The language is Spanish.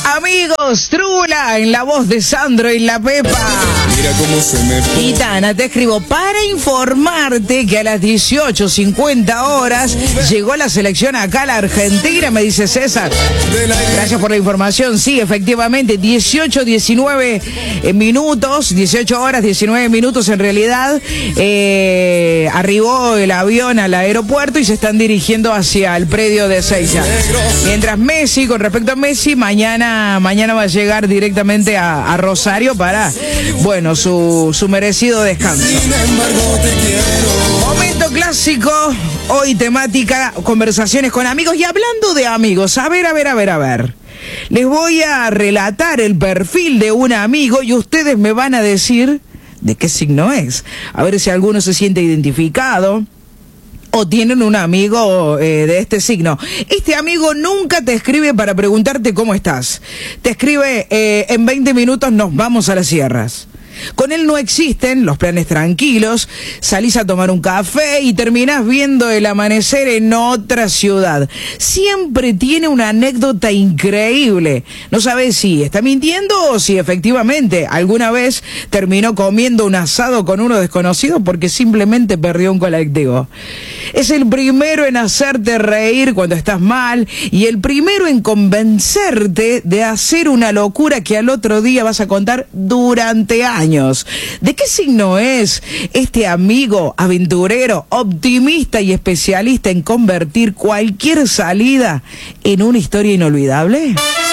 Amigos, Trula, en la voz de Sandro y la Pepa. Mira cómo se me pone. Gitana, te escribo para informarte que a las 18:50 horas llegó la selección acá a la Argentina, me dice César. Gracias por la información. Sí, efectivamente, 19 minutos, 18 horas, 19 minutos en realidad. Arribó el avión al aeropuerto y se están dirigiendo hacia el predio de Ezeiza. Mientras Messi, con respecto a Messi, mañana va a llegar directamente a Rosario para, bueno, su merecido descanso. Momento clásico, hoy temática, conversaciones con amigos. Y hablando de amigos, a ver. Les voy a relatar el perfil de un amigo y ustedes me van a decir de qué signo es. A ver si alguno se siente identificado o tienen un amigo de este signo. Este amigo nunca te escribe para preguntarte cómo estás. Te escribe, en 20 minutos nos vamos a las sierras. Con él no existen los planes tranquilos, salís a tomar un café y terminás viendo el amanecer en otra ciudad. Siempre tiene una anécdota increíble. No sabes si está mintiendo o si efectivamente alguna vez terminó comiendo un asado con uno desconocido porque simplemente perdió un colectivo. Es el primero en hacerte reír cuando estás mal y el primero en convencerte de hacer una locura que al otro día vas a contar durante años. ¿De qué signo es este amigo aventurero, optimista y especialista en convertir cualquier salida en una historia inolvidable?